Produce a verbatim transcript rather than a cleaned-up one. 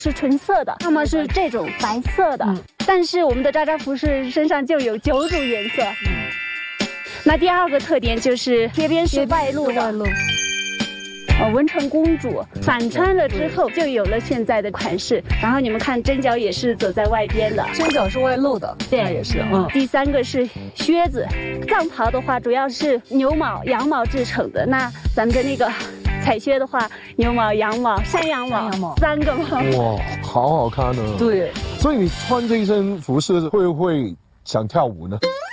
是纯色的，要么是这种白色的。嗯、但是我们的扎扎服饰身上就有九种颜色。嗯、那第二个特点就是贴边是外露的。呃，文成公主反穿了之后，就有了现在的款式。然后你们看，针脚也是走在外边的， 针脚是外露的， 对， 也是。嗯。 第三个是靴子，藏袍的话主要是牛毛、羊毛制成的。那咱们的那个彩靴的话，牛毛、羊毛、山羊毛，山羊毛三个毛。 哇，好好看呢。 对。 所以你穿这一身服饰会不会想跳舞呢？